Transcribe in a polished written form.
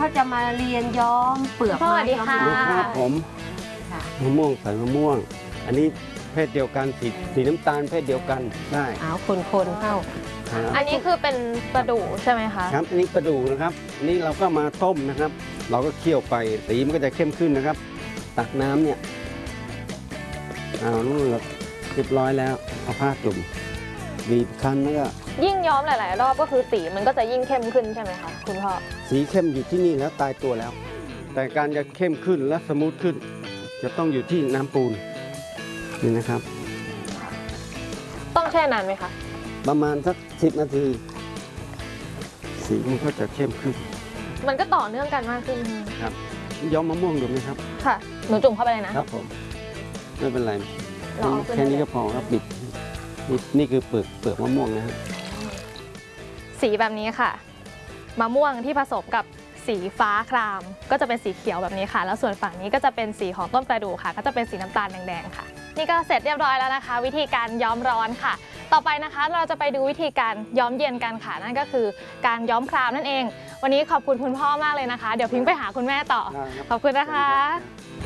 เขาจะมาเรียนย้อมเปลือกสวัสดีค่ะครับผมมะม่วงใส่มะม่วง อันนี้เพศเดียวกันสีน้ำตาลเพศเดียวกันได้เอาคนเข้าอันนี้คือเป็นประดู่ใช่ไหมคะครับอันนี้กระดูกนะครับอันนี้เราก็มาต้มนะครับ เราก็เคี่ยวไปสีมันก็จะเข้มขึ้นนะครับ ตักน้ำเนี่ยเอานู่นเรียบร้อยแล้วเอาผ้าจุ่มบีบคั้นแล้วก็ยิ่งย้อมหลาย ๆ รอบก็คือสีมันก็จะยิ่งเข้มขึ้นใช่ไหมคะคุณพ่อสีเข้มอยู่ที่นี่แล้วตายตัวแล้ว แต่การจะเข้มขึ้นและสมูทขึ้น จะต้องอยู่ที่น้ำปูนนี่นะครับต้องแช่นานไหมคะประมาณสัก10 นาที สีมันก็จะเข้มขึ้นมันก็ต่อเนื่องกันมากขึ้นครับย้อมมะม่วงดูไหมครับค่ะหนูจุ่มเข้าไปเลยนะครับผมไม่เป็นไรเราเอาขึ้นแค่นี้ก็พอครับบิดนี่คือเปลือกมะม่วงนะครับสีแบบนี้ค่ะมะม่วงที่ผสมกับสีฟ้าคราม ก็จะเป็นสีเขียวแบบนี้ค่ะ แล้วส่วนฝั่งนี้ก็จะเป็นสีของต้นประดู่ค่ะ ก็จะเป็นสีน้ำตาลแดงๆค่ะ นี่ก็เสร็จเรียบร้อยแล้วนะคะ วิธีการย้อมร้อนค่ะ ต่อไปนะคะเราจะไปดูวิธีการย้อมเย็นกันค่ะนั่นก็คือการย้อมครามนั่นเอง วันนี้ขอบคุณคุณพ่อมากเลยนะคะ เดี๋ยวพิงไปหาคุณแม่ต่อ ขอบคุณนะคะ